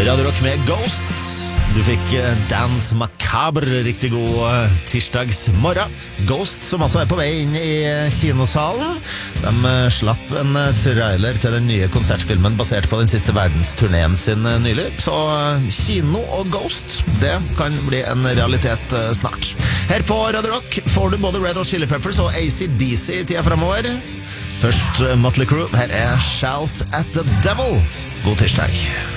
Radio Rock med Ghost. Du fikk Dance Macabre, riktig god tirsdagsmorgen. Ghost, som altså på vei inn i kinosalen. De slapp en trailer til den nye konsertfilmen basert på den siste verdensturneen sin nylig. Så kino og Ghost, det kan bli en realitet snart. Her på Radio Rock får du både Red Hot Chili Peppers og AC/DC i tida fremover. Først Motley Crue, her er Shout at the Devil. God tirsdag.